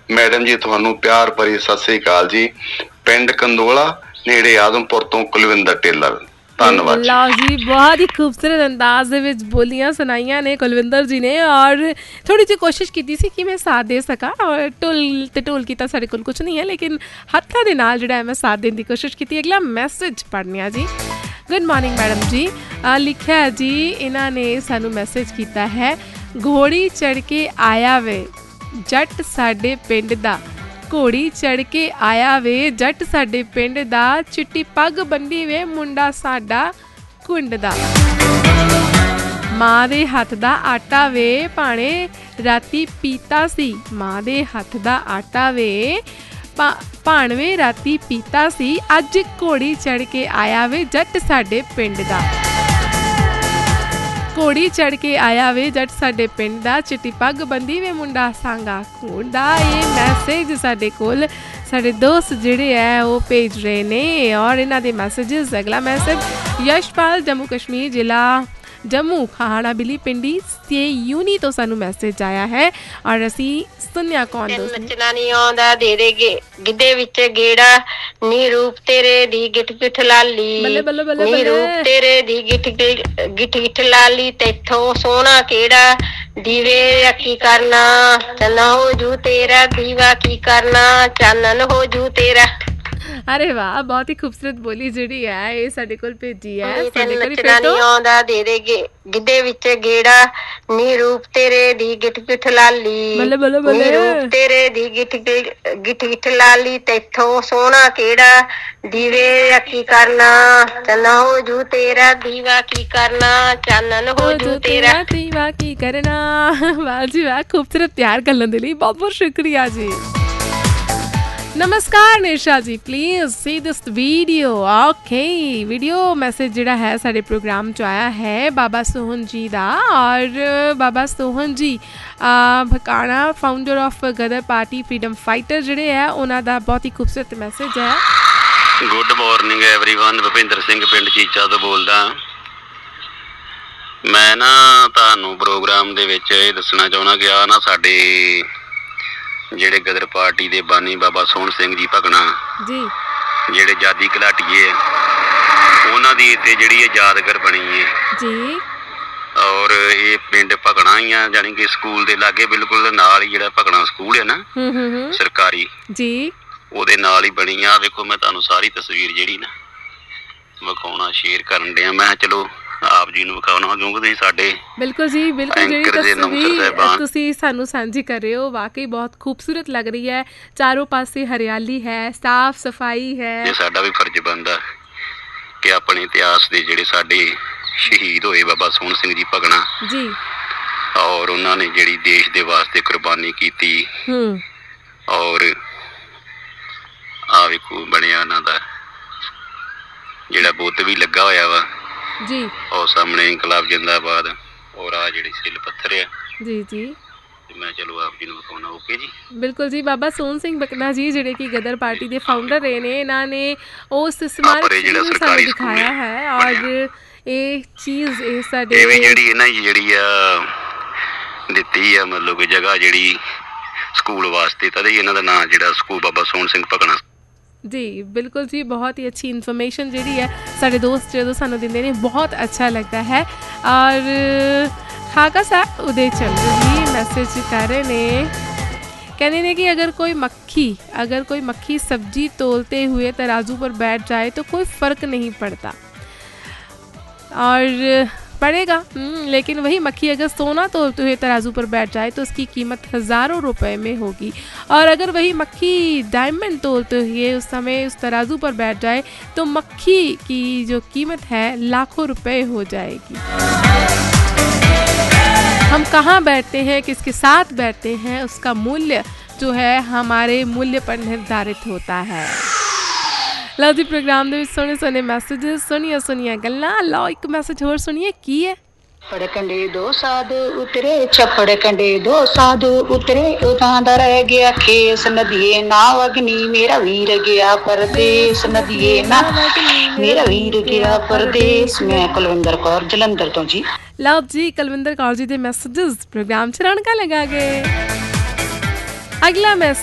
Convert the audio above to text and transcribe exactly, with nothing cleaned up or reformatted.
Madam जी ਤੁਹਾਨੂੰ ਪਿਆਰ ਭਰੀ ਸਤਿ ਸ੍ਰੀ ਅਕਾਲ ਜੀ। ਪਿੰਡ ਕੰਦੋਲਾ ਨੇੜੇ ਆਦਮਪੁਰ ਤੋਂ ਕੁਲਵਿੰਦਰ ਟੇਲਰ। ਧੰਨਵਾਦ ਲਓ ਜੀ, ਬਹੁਤ ਹੀ ਖੂਬਸੂਰਤ ਅੰਦਾਜ਼ ਦੇ ਵਿੱਚ ਬੋਲੀਆਂ ਸੁਣਾਈਆਂ ਨੇ ਕੁਲਵਿੰਦਰ ਜੀ ਨੇ, ਔਰ ਥੋੜ੍ਹੀ ਜਿਹੀ ਕੋਸ਼ਿਸ਼ ਕੀਤੀ ਸੀ ਕਿ ਮੈਂ ਸਾਥ ਦੇ ਸਕਾਂ, ਔਰ ਢੋਲ ਤੇ ਢੋਲ ਕੀਤਾ ਸਾਡੇ ਕੋਲ ਕੁਛ ਨਹੀਂ ਹੈ, ਲੇਕਿਨ ਹੱਥਾਂ ਦੇ ਨਾਲ ਜਿਹੜਾ ਹੈ ਮੈਂ ਸਾਥ ਦੇਣ ਦੀ ਕੋਸ਼ਿਸ਼ ਕੀਤੀ। ਅਗਲਾ ਮੈਸੇਜ ਪੜ੍ਹਨੇ ਆ ਜੀ। ਗੁੱਡ ਮਾਰਨਿੰਗ ਮੈਡਮ ਜੀ, ਲਿਖਿਆ ਹੈ ਜੀ ਇਹਨਾਂ ਨੇ ਸਾਨੂੰ ਮੈਸੇਜ ਕੀਤਾ ਹੈ, ਘੋੜੀ ਚੜ੍ਹ ਕੇ ਆਇਆ ਵੇ ਜੱਟ ਸਾਡੇ ਪਿੰਡ ਦਾ, ਘੋੜੀ ਚੜ੍ਹ ਕੇ ਆਇਆ ਵੇ ਜੱਟ ਸਾਡੇ ਪਿੰਡ ਦਾ, ਚਿੱਟੀ ਪੱਗ ਬੰਦੀ ਵੇ ਮੁੰਡਾ ਸਾਡਾ ਕੁੰਡ ਦਾ, ਮਾਂ ਦੇ ਹੱਥ ਦਾ ਆਟਾ ਵੇ ਭਾਣੇ ਰਾਤੀ ਪੀਤਾ ਸੀ, ਮਾਂ ਦੇ ਹੱਥ ਦਾ ਆਟਾ ਵੇ ਭਾ ਭਾਣਵੇਂ ਰਾਤੀ ਪੀਤਾ ਸੀ, ਅੱਜ ਘੋੜੀ ਚੜ੍ਹ ਕੇ ਆਇਆ ਵੇ ਜੱਟ ਸਾਡੇ ਪਿੰਡ ਦਾ, ਘੋੜੀ ਚੜ੍ਹ ਕੇ ਆਇਆ ਵੇ ਜੱਟ ਸਾਡੇ ਪਿੰਡ ਦਾ, ਚਿੱਟੀ ਪੱਗ ਬੰਦੀ ਵੇ ਮੁੰਡਾ ਸਾਂਗਾ ਖੂਨ ਦਾ। ਇਹ ਮੈਸੇਜ ਸਾਡੇ ਕੋਲ ਸਾਡੇ ਦੋਸਤ ਜਿਹੜੇ ਹੈ ਉਹ ਭੇਜ ਰਹੇ ਨੇ, ਔਰ ਇਹਨਾਂ ਦੇ ਮੈਸੇਜਿਸ। ਅਗਲਾ ਮੈਸੇਜ ਯਸ਼ਪਾਲ ਜੰਮੂ ਕਸ਼ਮੀਰ ਜ਼ਿਲ੍ਹਾ ਜੰਮੂ ਖਾਣਾ ਬਿਲੀ ਪਿੰਡੀ ਸੇ ਯੂਨੀ ਤੋਂ ਸਾਨੂੰ ਮੈਸੇਜ ਆਇਆ ਹੈ, ਔਰ ਅਸੀਂ ਸੁਣਿਆ ਕੌਣ ਦੋਸਤ ਨੱਚਣਾ ਨਹੀਂ ਆਉਂਦਾ ਦੇ ਦੇ ਗਿੱਧੇ ਵਿੱਚ ਗੇੜਾ, ਨੀ ਰੂਪ ਤੇਰੇ ਦੀ ਗਿੱਠ ਗਿੱਠ ਲਾਲੀ, ਨੀ ਰੂਪ ਤੇਰੇ ਦੀ ਗਿੱਠ ਗਿੱਠ ਗਿੱਠ ਲਾਲੀ, ਤੈਥੋਂ ਸੋਹਣਾ ਕਿਹੜਾ ਦੀਵੇ ਕੀ ਕਰਨਾ, ਚੰਨਾ ਹੋ ਜੂ ਤੇਰਾ ਦੀਵਾ ਕੀ ਕਰਨਾ, ਚਾਨਣ ਹੋ ਜੂ ਤੇਰਾ। ਅਰੇ ਵਾਹ, ਬਹੁਤ ਹੀ ਖੂਬਸੂਰਤ ਬੋਲੀ ਜਿਹੜੀ ਹੈ ਇਹ ਸਾਡੇ ਕੋਲ ਭੇਜੀ ਹੈ। ਨੱਚਣਾ ਨਹੀਂ ਆਉਂਦਾ ਦੇ ਦੇ ਗਿੱਧੇ ਵਿੱਚ ਗੇੜਾ, ਨੀ ਰੂਪ ਤੇਰੇ ਦੀ ਗਿੱਠ ਗਿੱਠ ਲਾਲੀ, ਨੀ ਰੂਪ ਤੇਰੇ ਦੀ ਗਿੱਠ ਗਿੱਠ ਗਿੱਠ ਲਾਲੀ, ਤੈਥੋਂ ਸੋਹਣਾ ਕਿਹੜਾ ਦੀਵੇ ਕੀ ਕਰਨਾ, ਚੰਨਾ ਹੋ ਜੂ ਤੇਰਾ ਦੀਵਾ ਕੀ ਕਰਨਾ, ਚਾਨਣ ਹੋ ਜੂ ਤੇਰਾ ਦੀਵਾ ਕੀ ਕਰਨਾ। ਵਾਹ ਜੀ ਵਾਹ, ਖੂਬਸੂਰਤ ਪਿਆਰ ਕਰਨ ਦੇ ਲਈ ਬਹੁਤ ਬਹੁਤ ਸ਼ੁਕਰੀਆ ਜੀ। ਨਮਸਕਾਰ ਨਿਸ਼ਾ ਜੀ, please C this video. Okay, video message ਜਿਹੜਾ ਹੈ ਸਾਡੇ ਪ੍ਰੋਗਰਾਮ 'ਚ ਆਇਆ ਹੈ ਬਾਬਾ ਸੋਹਨ ਜੀ ਦਾ, ਔਰ ਬਾਬਾ ਸੋਹਨ ਜੀ ਭਕਾਣਾ founder of Ghadar party freedom fighter ਜਿਹੜੇ ਹੈ ਉਹਨਾਂ ਦਾ ਬਹੁਤ ਹੀ ਖੂਬਸੂਰਤ ਮੈਸੇਜ ਹੈ। Good morning everyone, Bhupinder Singh ਪਿੰਡ ਚੀਚਾ ਤੋਂ ਬੋਲਦਾ। ਮੈਂ ਨਾ ਤੁਹਾਨੂੰ ਪ੍ਰੋਗਰਾਮ ਦੇ ਵਿੱਚ ਇਹ ਦੱਸਣਾ ਚਾਹੁੰਦਾ ਕਿ ਆ ਨਾ ਸਾਡੇ ਜਿਹੜੇ ਗਦਰ ਪਾਰਟੀ ਦੇ ਬਾਨੀ ਬਾਬਾ ਸੋਹਣ ਸਿੰਘ ਜੀ ਭਗਣਾ ਜੀ, ਜਿਹੜੇ ਜਾਦੀ ਘਲਾਟੀਏ ਉਹਨਾਂ ਦੀ ਇੱਥੇ ਜਿਹੜੀ ਇਹ ਯਾਦਗਾਰ ਬਣੀ ਹੈ ਜੀ, ਔਰ ਇਹ ਪਿੰਡ ਭਗਣਾ ਹੀ ਆ, ਜਾਣੀ ਕਿ ਸਕੂਲ ਦੇ ਲਾਗੇ ਬਿਲਕੁਲ ਨਾਲ ਹੀ ਜਿਹੜਾ ਭਗਣਾ ਸਕੂਲ ਹੈ ਨਾ ਸਰਕਾਰੀ ਜੀ, ਉਹਦੇ ਨਾਲ ਹੀ ਬਣੀ ਆ। ਵੇਖੋ ਮੈਂ ਤੁਹਾਨੂੰ ਸਾਰੀ ਤਸਵੀਰ ਜਿਹੜੀ ਨਾ ਵਿਖਾਉਣਾ ਸ਼ੇਅਰ ਕਰਨ ਡਿਆ, ਮੈਂ ਚਲੋ ਆਪ ਜੀ ਨੂੰ ਵਿਖਾਉਣਾ ਕਿਉਂਕਿ ਤੁਸੀਂ ਸਾਡੇ ਬਿਲਕੁਲ ਜੀ ਬਿਲਕੁਲ ਜਿਹੜੀ ਤਸਵੀਰ ਤੁਸੀਂ ਸਾਨੂੰ ਸਾਂਝੀ ਕਰ ਰਹੇ ਹੋ ਵਾਕਈ ਬਹੁਤ ਖੂਬਸੂਰਤ ਲੱਗ ਰਹੀ ਹੈ। ਚਾਰੋਂ ਪਾਸੇ ਹਰਿਆਲੀ ਹੈ, ਸਾਫ਼ ਸਫਾਈ ਹੈ। ਇਹ ਸਾਡਾ ਵੀ ਫਰਜ਼ ਬਣਦਾ ਕਿ ਆਪਣੇ ਇਤਿਹਾਸ ਦੇ ਜਿਹੜੇ ਸਾਡੇ ਸ਼ਹੀਦ ਹੋਏ ਬਾਬਾ ਸੋਹਣ ਸਿੰਘ ਜੀ ਭਗਣਾ ਜੀ, ਔਰ ਉਹਨਾਂ ਨੇ ਜਿਹੜੀ ਦੇਸ਼ ਦੇ ਵਾਸਤੇ ਕੁਰਬਾਨੀ ਕੀਤੀ, ਹੂੰ, ਔਰ ਆ ਵੇਖੋ ਬਣਿਆ ਉਹਨਾਂ ਦਾ ਜਿਹੜਾ ਬੁੱਤ ਵੀ ਲੱਗਾ ਹੋਇਆ ਵਾ ਜੀ, ਉਹ ਸਾਹਮਣੇ ਇਨਕਲਾਬ ਜਿੰਦਾਬਾਦ, ਔਰ ਆ ਜਿਹੜੇ ਸਿੱਲ ਪੱਥਰ ਆ ਜੀ ਜੀ, ਮੈਂ ਚਲੋ ਆਪ ਜੀ ਨੂੰ ਵਿਖਾਉਣਾ। ਓਕੇ ਜੀ, ਬਿਲਕੁਲ ਜੀ। ਬਾਬਾ ਸੋਹਣ ਸਿੰਘ ਭਕਨਾ ਜੀ ਜਿਹੜੇ ਕਿ ਗਦਰ ਪਾਰਟੀ ਦੇ ਫਾਊਂਡਰ ਰਹੇ ਨੇ, ਇਹਨਾਂ ਨੇ ਉਸ ਸਮਾਰਕ ਨੂੰ ਸਾਨੂੰ ਦਿਖਾਇਆ ਹੈ, ਔਰ ਇਹ ਚੀਜ਼ ਇਹ ਸਾਡੇ ਇਹ ਵੀ ਜਿਹੜੀ ਇਹਨਾਂ ਦੀ ਜਿਹੜੀ ਆ ਦਿੱਤੀ ਆ ਮਤਲਬ ਕਿ ਜਗ੍ਹਾ ਜਿਹੜੀ ਸਕੂਲ ਵਾਸਤੇ, ਤਦੇ ਇਹਨਾਂ ਦਾ ਨਾਂ ਜਿਹੜਾ ਸਕੂਲ ਬਾਬਾ ਸੋਹਣ ਸਿੰਘ ਭਕਨਾ ਜੀ। ਬਿਲकुल जी, बहुत ही अच्छी इन्फॉर्मेशन जी है साढ़े दोस्त जो सानू दिंदे ने, बहुत अच्छा लगता है। और खाका साहब उदय चंद्र जी मैसेज कर रहे ने, कहने ने कि अगर कोई मक्खी अगर कोई मक्खी सब्जी तोलते हुए तराजू पर बैठ जाए तो कोई फ़र्क नहीं पड़ता, और पड़ेगा, लेकिन वही मक्खी अगर सोना तोलते हुए तराजू पर बैठ जाए तो उसकी कीमत हज़ारों रुपए में होगी, और अगर वही मक्खी डायमंड तोलते हुए उस समय उस तराजू पर बैठ जाए तो मक्खी की जो कीमत है लाखों रुपए हो जाएगी। हम कहाँ बैठते हैं, किसके साथ बैठते हैं, उसका मूल्य जो है हमारे मूल्य पर निर्धारित होता है। ਲਓ ਜੀ, ਪ੍ਰੋਗਰਾਮ ਦੇ ਵਿੱਚ ਸੋਹਣੇ ਸੋਹਣੇ ਮੈਸੇਜਿਸ, ਸੋਹਣੀਆਂ ਸੋਹਣੀਆਂ ਗੱਲਾਂ। ਲਓ ਇੱਕ ਮੈਸੇਜ ਹੋਰ ਸੁਣੀਏ, ਕੀ ਹੈ। ਛੱਪੜ ਕੰਡੇ ਦੋ ਸਾਧੂ ਉਤਰੇ, ਛੱਪੜ ਕੰਡੇ ਦੋ ਸਾਧੂ ਉਤਰੇ, ਉਤਾਂ ਦਾ ਰਹਿ ਗਿਆ ਖੇਸ, ਨਦੀਏ ਨਾ ਅਗਨੀ ਮੇਰਾ ਵੀਰ ਗਿਆ ਪਰਦੇਸ, ਨਦੀਏ ਨਾ ਮੇਰਾ ਵੀਰ ਗਿਆ ਪਰਦੇਸ। ਮੈਂ ਕੁਲਵਿੰਦਰ ਕੌਰ ਜਲੰਧਰ ਤੋਂ ਜੀ। ਲਓ ਜੀ, ਕੁਲਵਿੰਦਰ ਕੌਰ ਜੀ ਦੇ ਮੈਸੇਜਿਸ ਪ੍ਰੋਗਰਾਮ 'ਚ ਰੌਣਕਾਂ ਲਗਾ ਗਏ। ਅਗਲਾ ਮੈਸੇਜ